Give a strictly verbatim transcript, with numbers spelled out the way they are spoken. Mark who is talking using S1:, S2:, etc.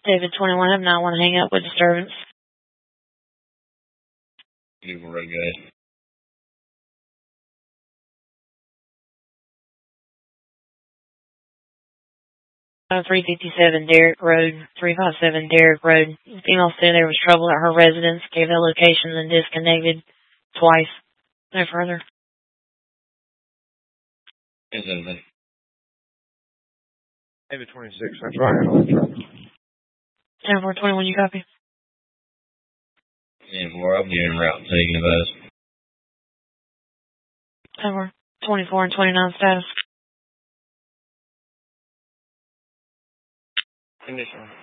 S1: David twenty-one, have not want to hang up with disturbance.
S2: You were right, guys.
S1: three fifty-seven Derrick Road, three fifty-seven Derrick Road. The female said there was trouble at her residence, gave that location, then disconnected twice. No further.
S2: Is anything?
S3: David twenty-six, that's right.
S1: ten four twenty-one, you copy?
S2: ten four, I'll be en route taking the bus.
S1: ten four twenty-four and twenty-nine status.
S3: Condition.